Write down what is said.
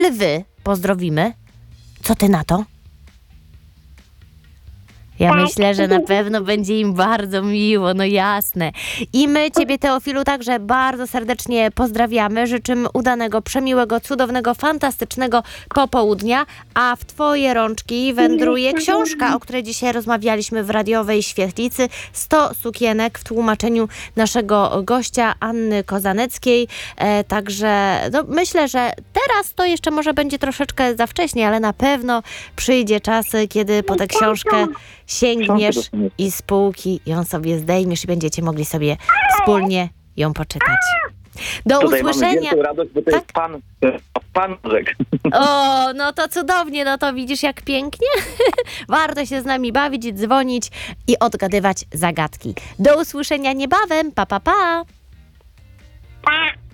lwy pozdrowimy. Co ty na to? Ja myślę, że na pewno będzie im bardzo miło, no jasne. I my ciebie, Teofilu, także bardzo serdecznie pozdrawiamy. Życzymy udanego, przemiłego, cudownego, fantastycznego popołudnia. A w twoje rączki wędruje książka, o której dzisiaj rozmawialiśmy w radiowej świetlicy. 100 sukienek w tłumaczeniu naszego gościa Anny Kozaneckiej. Także no, myślę, że teraz to jeszcze może będzie troszeczkę za wcześnie, ale na pewno przyjdzie czas, kiedy po tę książkę sięgniesz i z półki ją sobie zdejmiesz i będziecie mogli sobie wspólnie ją poczytać. Do Tutaj usłyszenia. mamy radość, bo to Tak? jest pan rzek. O, no to cudownie, no to widzisz jak pięknie. Warto się z nami bawić, dzwonić i odgadywać zagadki. Do usłyszenia niebawem. Pa, pa, pa. Pa.